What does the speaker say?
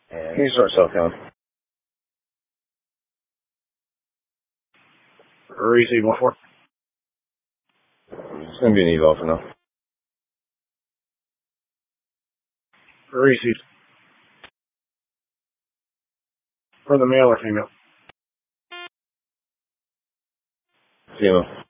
And you start self-counting. Receive 1-4. It's going to be an eval for now. Receive. For the male or female? Female.